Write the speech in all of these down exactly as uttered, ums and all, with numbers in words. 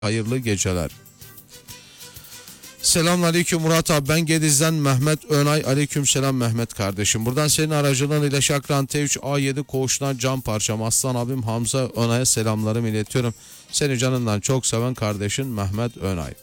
Hayırlı geceler. Selamünaleyküm Murat abi, ben Gediz'den Mehmet Önay. Aleyküm selam Mehmet kardeşim. Buradan senin aracılığın ile Şakran T üç A yedi koğuşuna cam parçam aslan abim Hamza Önay'a selamlarımı iletiyorum. Seni canından çok seven kardeşin Mehmet Önay.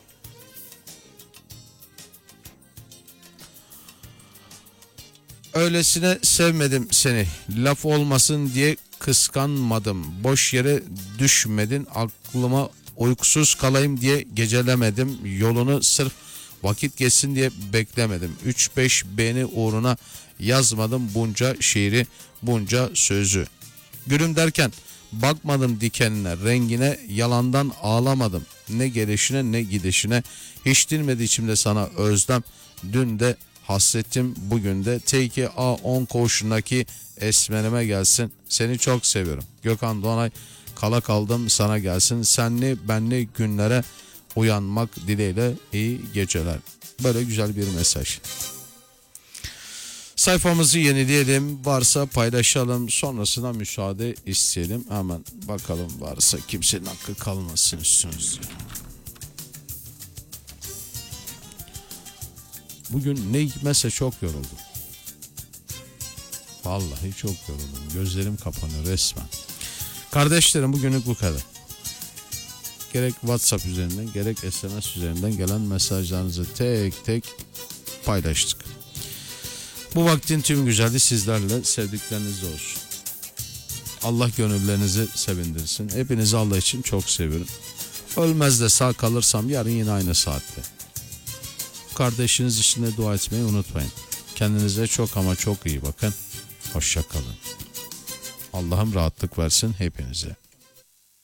Öylesine sevmedim seni, laf olmasın diye kıskanmadım, boş yere düşmedin aklıma, uykusuz kalayım diye gecelemedim, yolunu sırf vakit geçsin diye beklemedim, üç beş beğeni uğruna yazmadım bunca şiiri, bunca sözü. Gülüm derken bakmadım dikenine, rengine, yalandan ağlamadım, ne gelişine ne gidişine, hiç dinmedi içimde sana özlem, dün de hasretim, bugün de. T iki A on koğuşundaki esmerime gelsin, seni çok seviyorum. Gökhan Doğanay. Kala kaldım sana gelsin, senli benli günlere uyanmak dileğiyle, iyi geceler. Böyle güzel bir mesaj. Sayfamızı yenileyelim, varsa paylaşalım, sonrasında müsaade isteyelim. Hemen bakalım, varsa kimsenin hakkı kalmasın üstünüzde. Bugün ne hikmetse çok yoruldum. Vallahi çok yoruldum. Gözlerim kapanıyor resmen. Kardeşlerim, bugünlük bu kadar. Gerek WhatsApp üzerinden gerek S M S üzerinden gelen mesajlarınızı tek tek paylaştık. Bu vaktin tüm güzelliği sizlerle, sevdiklerinizle olsun. Allah gönüllerinizi sevindirsin. Hepinizi Allah için çok seviyorum. Ölmez de sağ kalırsam yarın yine aynı saatte. Kardeşiniz için de dua etmeyi unutmayın. Kendinize çok ama çok iyi bakın. Hoşça kalın. Allah'ım rahatlık versin hepinize.